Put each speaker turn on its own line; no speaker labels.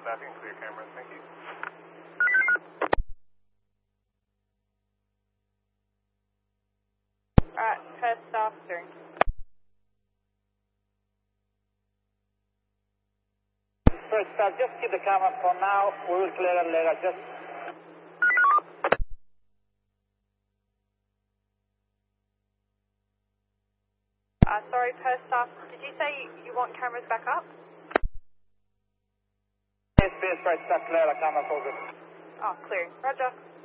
staffing, clear cameras, thank you.
Alright, first staff stern.
First staff, just keep the camera for now. We will clear it later. Just.
Sorry, first staff, did you say you want cameras back up?
Yes, first staff, clear the camera focus.
Oh, clear. Roger.